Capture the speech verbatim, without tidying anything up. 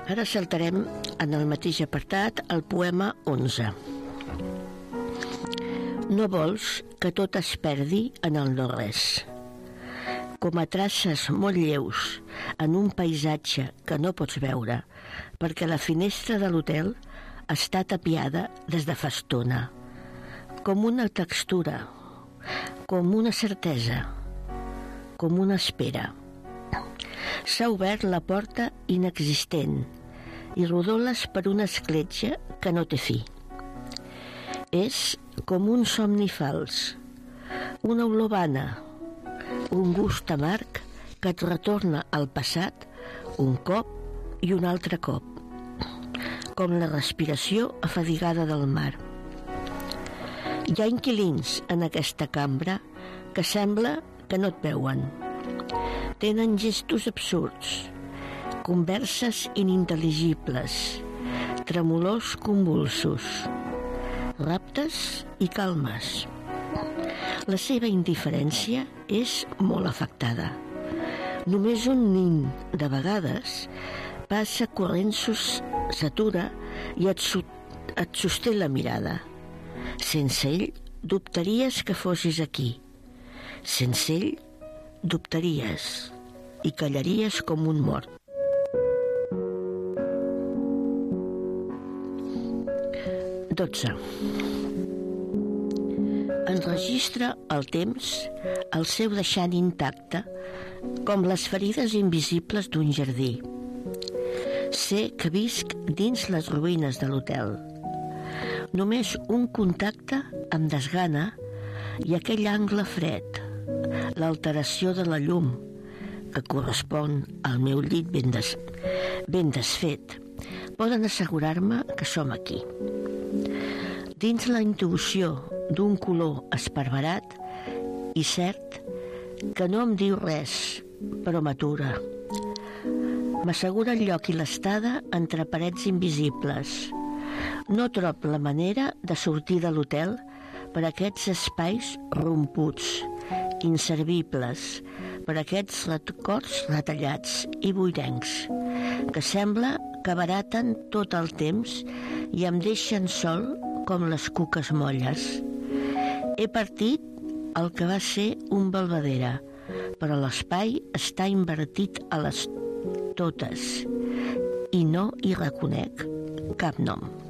Ara saltarem en el mateix apartat el poema onze. No vols que tot es perdi en el no-res. Com a traces molt lleus en un paisatge que no pots veure perquè la finestra de l'hotel està tapiada des de fa estona. Com una textura, com una certesa, com una espera. S'ha obert la porta inexistent i rodoles per una escletxa que no té fi. És com un somni fals, una olor vana, un gust amarg que et retorna al passat un cop i un altre cop, com la respiració afadigada del mar. Hi ha inquilins en aquesta cambra que sembla que no et veuen. Tenen gestos absurds, converses inintel·ligibles, tremolors convulsos, raptes i calmes. La seva indiferència és molt afectada. Només un nin, de vegades, passa corrents, s'atura i et, et sosté la mirada. Sense ell, dubtaries que fossis aquí. Sense ell, dubtaries i callaries com un mort. dotze. Enregistra el temps el seu deixant intacte com les ferides invisibles d'un jardí. Sé que visc dins les ruïnes de l'hotel. Només un contacte em desgana i aquell angle fred, l'alteració de la llum que correspon al meu llit ben, des, ben desfet, poden assegurar-me que som aquí. Dins la intuïció d'un color esparverat i cert que no em diu res, però m'atura. M'assegura el lloc i l'estada entre parets invisibles. No trob la manera de sortir de l'hotel per aquests espais romputs, inservibles, per aquests records retallats i buidencs, que sembla que baraten tot el temps i em deixen sol com les cuques molles. He partit el que va ser un belvedere, però l'espai està invertit a les totes i no hi reconec cap nom.